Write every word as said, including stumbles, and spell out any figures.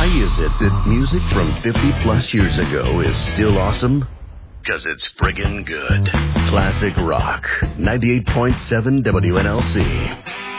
Why is it that music from fifty plus years ago is still awesome? 'Cause it's friggin' good. Classic rock. ninety-eight point seven W N L C.